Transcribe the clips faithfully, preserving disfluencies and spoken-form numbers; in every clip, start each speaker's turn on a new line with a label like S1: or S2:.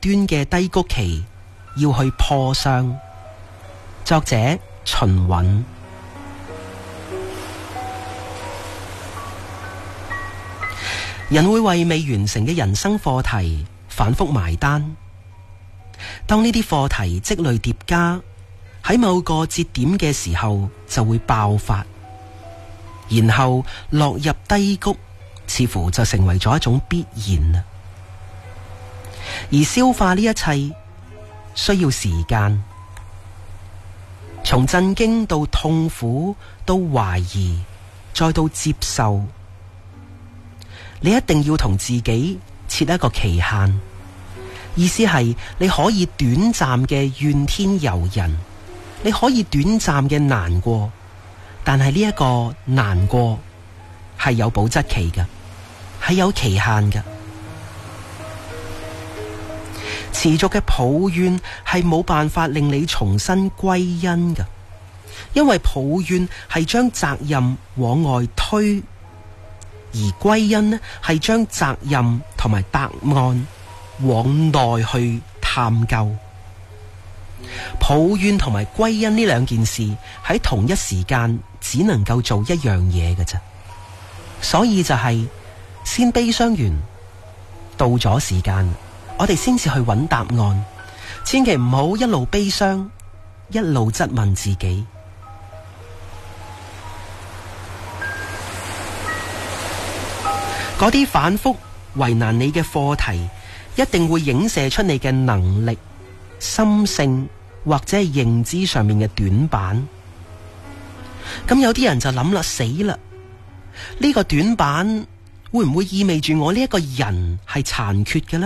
S1: 端嘅低谷期要去破相。作者秦韻。人會為未完成嘅人生課題反覆埋單，當呢啲課題積累疊加，喺某個節點嘅時候就會爆發，然後落入低谷，似乎就成為咗一種必然啦。而消化呢一切需要時間，從震驚到痛苦，到懷疑，再到接受。你一定要同自己設一個期限，意思係你可以短暫嘅怨天尤人，你可以短暫嘅難過，但係呢一個難過係有保質期嘅，係有期限嘅。持續嘅抱怨係冇辦法令你重新歸因嘅，因為抱怨係將責任往外推，而歸因呢係將責任同埋答案往內去探究。抱怨同埋歸因呢兩件事喺同一時間只能夠做一樣嘢嘅啫，所以就係先悲傷完，到咗時間我哋先至去揾答案，千祈唔好一路悲傷一路質問自己。嗰啲反覆為難你嘅課題，一定會映射出你嘅能力、心性或者係認知上面嘅短板。咁有啲人就諗啦，死啦！呢個短板會唔會意味住我呢一個人係殘缺嘅呢？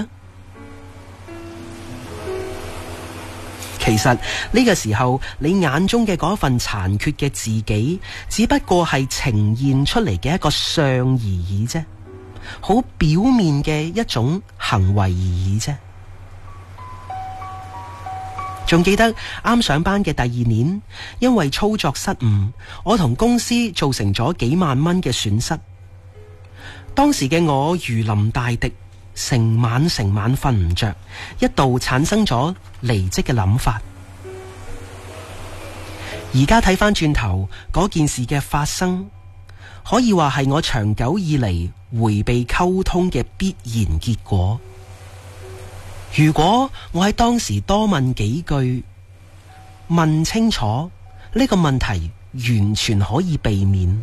S1: 其實呢個時候，你眼中嘅嗰份殘缺嘅自己，只不過係呈現出嚟嘅一個相而已啫。好表面嘅一種行為而已啫。仲記得啱上班嘅第二年，因為操作失誤，我同公司造成咗幾萬蚊嘅損失。當時嘅我如臨大敵，成晚成晚瞓唔着，一度產生咗離職嘅諗法。而家睇返轉頭，嗰件事嘅發生，可以話係我長久以嚟回避溝通嘅必然結果。如果我喺當時多問幾句，問清楚呢個問題，完全可以避免。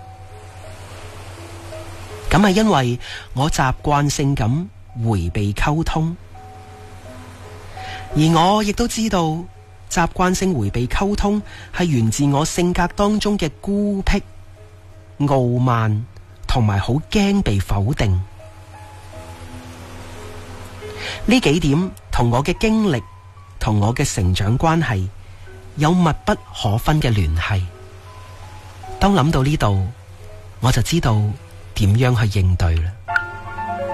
S1: 咁係因為我習慣性咁回避溝通，而我亦都知道習慣性回避溝通係源自我性格當中嘅孤僻、傲慢同埋好驚被否定。呢幾點同我嘅經歷同我嘅成長關係有密不可分嘅聯繫。當諗到呢度，我就知道點樣去應對啦。